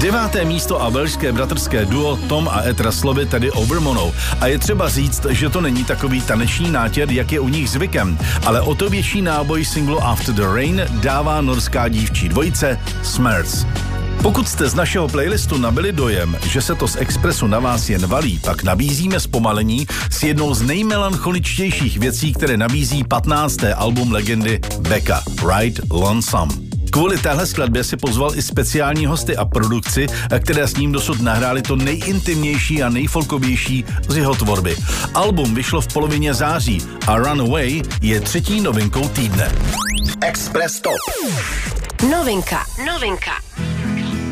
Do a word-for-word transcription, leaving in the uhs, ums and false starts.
Deváté místo a velšské bratrské duo Tom a Ed Russellovi tedy Overmonou. A je třeba říct, že to není takový taneční nátěr, jak je u nich zvykem, ale o to větší náboj singlu After the Rain dává norská dívčí dvojice Smurfs. Pokud jste z našeho playlistu nabili dojem, že se to z Expressu na vás jen valí, pak nabízíme zpomalení s jednou z nejmelancholičtějších věcí, které nabízí patnácté album legendy Becca, Ride Lonesome. Kvůli téhle skladbě si pozval i speciální hosty a produkci, které s ním dosud nahráli to nejintimnější a nejfolkovější z jeho tvorby. Album vyšlo v polovině září a Runaway je třetí novinkou týdne. Express Top. Novinka, novinka.